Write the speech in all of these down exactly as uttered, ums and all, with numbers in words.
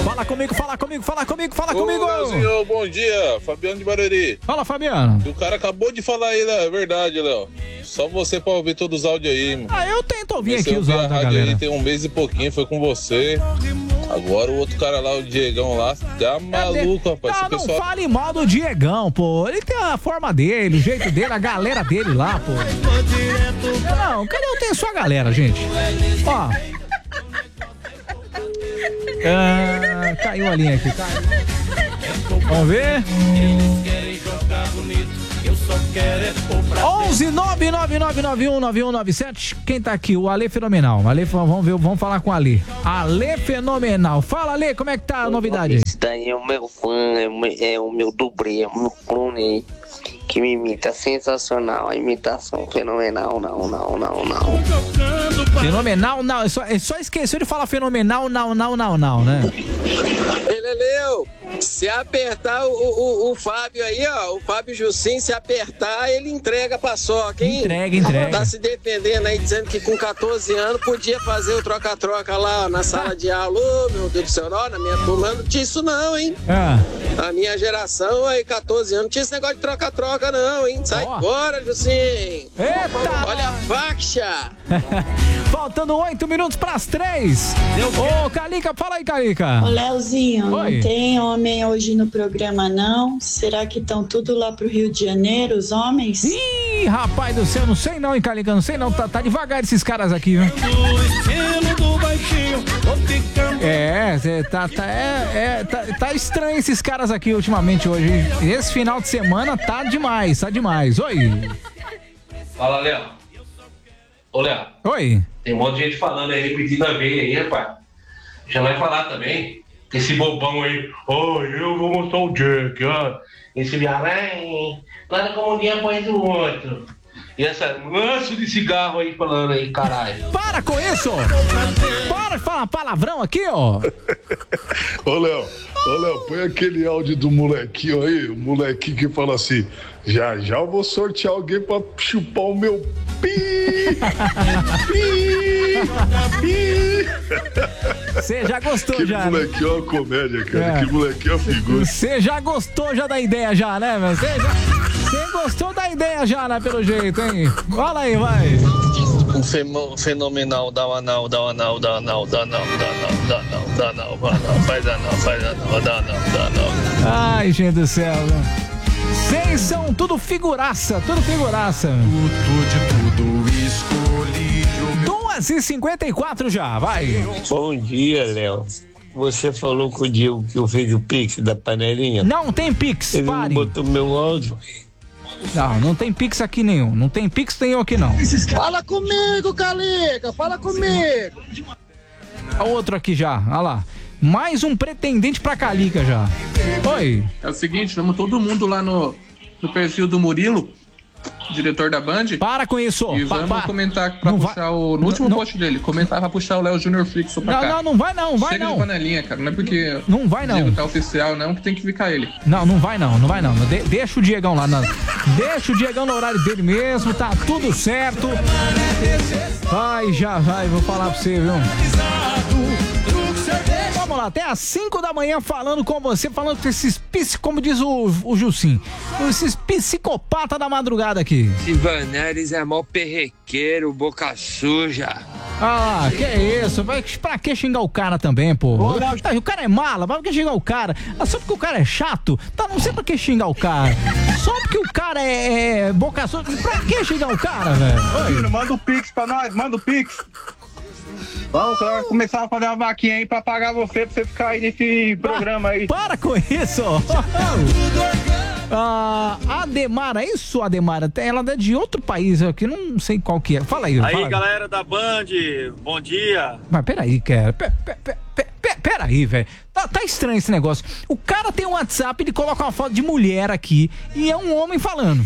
Fala comigo, fala comigo, fala comigo, fala Ô, comigo. Leozinho, bom dia, Fabiano de Barueri. Fala, Fabiano. O cara acabou de falar aí, né? É verdade, Léo. Só você pra ouvir todos os áudios aí, mano. Ah, eu tento ouvir Você aqui os ouviu áudios a da rádio galera. aí, tem um mês e pouquinho, foi com você. Agora o outro cara lá, o Diegão lá, tá maluco, rapaz. Não, Esse não pessoal... fale mal do Diegão, pô. Ele tem a forma dele, o jeito dele, a galera dele lá, pô. Não, cadê eu tenho sua galera, gente? Ó. Ah, caiu a linha aqui, caiu. Vamos ver. onze nove nove nove nove um nove um nove sete. Quem tá aqui? O Ale Fenomenal. Ale, vamos ver, vamos falar com o Ale. Ale Fenomenal. Fala, Ale, como é que tá a novidade? Esse daí é o meu fã, é o meu, é o meu dublê, é o meu clone aí, que me imita. Sensacional, a imitação fenomenal, não, não, não, não. Fenomenal, não. É só, é só esqueceu de falar fenomenal, não, não, não, não, né? Ele leu. Se apertar o, o, o Fábio aí, ó, o Fábio Jussim, se apertar, ele entrega a paçoca, hein? Entrega, entrega. Tá se defendendo aí, dizendo que com catorze anos podia fazer o troca-troca lá na sala de aula. Ô, meu Deus do céu, não, na minha turma não tinha isso não, hein? Ah. A minha geração aí, catorze anos, não tinha esse negócio de troca-troca não, hein? Sai Ó. fora, Jussim! Eita! Olha a faixa! Faltando oito minutos pras três. Ô, Calica, fala aí, Calica. Ô, Leozinho, Oi. não tem homem hoje no programa, não? Será que estão tudo lá pro Rio de Janeiro, os homens? Ih, rapaz do céu, não sei não, hein, Calica, não sei não. Tá, tá devagar esses caras aqui, viu? É, cê tá, tá, é, é, tá, tá estranho esses caras aqui ultimamente hoje. Esse final de semana tá demais, tá demais. Oi. Fala, Léo. Ô, Léo. Oi. Tem um monte de gente falando aí, repetindo a veia aí, rapaz. Já vai falar também. Esse bobão aí. Oh, eu vou mostrar o Jack, ó. Esse viado, ai, nada como um dia após o outro. E essa lança de cigarro aí falando aí, caralho. Para com isso! Para de falar palavrão aqui, ó! Ô, Léo, ô, Léo, põe aquele áudio do molequinho aí, o molequinho que fala assim, já já eu vou sortear alguém pra chupar o meu pi, pi, pi. Você já gostou que já, Que molequinho é uma comédia, cara, É. que molequinho é uma figura. Você já gostou já da ideia já, né, meu? Você já... Você gostou da ideia já, né, pelo jeito, hein? Fala aí, vai. Um femo- fenomenal, dá um anal, dá um anal, dá um anal, dá um anal, dá um anal, dá um anal, dá um anal, dá um anal, faz anal, faz anal, dá um anal, dá um anal. Ai, gente do céu, né? Vocês são tudo figuraça, tudo figuraça. Tudo de tudo escolhido. duas e cinquenta e quatro já, vai. Bom dia, Léo. Você falou com o Diego que eu fiz o pix da panelinha? Não tem pix, Ele pare. não botou meu áudio. Não, não tem pix aqui nenhum. Não tem pix nenhum aqui não. Fala comigo, Calica, fala comigo. A outro aqui já, olha lá. Mais um pretendente pra Calica já. Oi. É o seguinte, vamos todo mundo lá no, no perfil do Murilo, diretor da Band. Para com isso. E Pa- vamos pa- comentar pra Não puxar vai- o... No último não- post dele, comentar pra puxar o Léo Júnior Fixo pra Não, cá. não, não vai não, vai Chega não. de panelinha, cara. Não é porque Não vai não. o Diego tá oficial, não, que tem que ficar ele. Não, não vai não, não vai não. De- deixa o Diegão lá. Não. Deixa o Diegão no horário dele mesmo, tá tudo certo. Ai, já vai, vou falar pra você, viu? Vamos lá, até às cinco da manhã falando com você, falando com esses pis, como diz o, o Jussim, esses psicopatas da madrugada aqui. Ivaneres é mó perrequeiro, boca suja. Ah, que isso? Vai, pra que xingar o cara também, pô? Ah, o cara é mala, pra que xingar o cara? Ah, só porque o cara é chato? Tá, não sei pra que xingar o cara. Só porque o cara é, é boca suja, pra que xingar o cara, velho? Júnior, manda o Pix pra nós, manda o Pix. Vamos claro, começar a fazer uma vaquinha aí pra pagar você, pra você ficar aí nesse programa aí. Para com isso! Ah, Ademara, é isso, Ademara? Ela é de outro país aqui, não sei qual que é. Fala aí, Aí, fala. galera da Band, bom dia. Mas peraí, cara. Pe- pe- pe- pe- pe- Peraí, velho. Tá, tá estranho esse negócio. O cara tem um WhatsApp, ele coloca uma foto de mulher aqui e é um homem falando.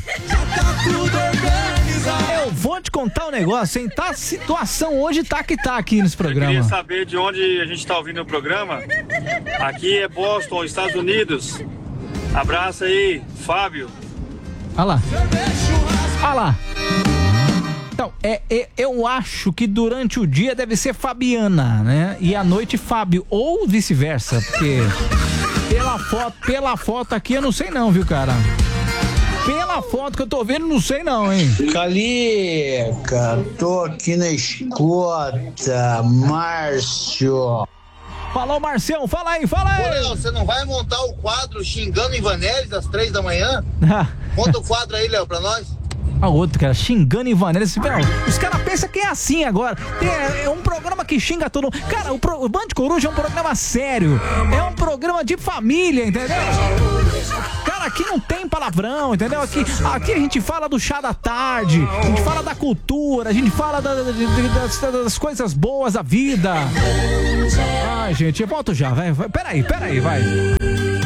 Eu vou te contar um negócio, hein? Tá, a situação hoje tá que tá aqui nesse Eu programa. queria saber de onde a gente tá ouvindo o programa. Aqui é Boston, Estados Unidos. Abraço aí, Fábio. Olha lá. Olha lá. Então, é, é, eu acho que durante o dia deve ser Fabiana, né? E à noite Fábio, ou vice-versa, porque pela foto, pela foto aqui eu não sei não, viu, cara? Pela foto que eu tô vendo, não sei não, hein? Calica, tô aqui na escuta, Márcio. Falou, Marcião, fala aí, fala aí. Ô, Léo, você não vai montar o quadro xingando Ivanelis às três da manhã? Monta o quadro aí, Léo, pra nós. A outro, cara, xingando Ivanelis. Os caras pensam que é assim agora. É, é um programa que xinga todo mundo. Cara, o, pro, o Band Coruja é um programa sério. É um programa de família, entendeu? Cara, aqui não tem palavrão, entendeu? Aqui, aqui a gente fala do chá da tarde, a gente fala da cultura, a gente fala da, da, das, das coisas boas da vida. Ai, gente, eu volto já, vai. vai. Peraí, peraí, vai.